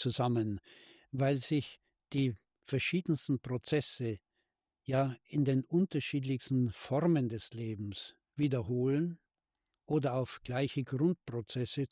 zusammen, weil sich die verschiedensten Prozesse ja in den unterschiedlichsten Formen des Lebens wiederholen oder auf gleiche Grundprozesse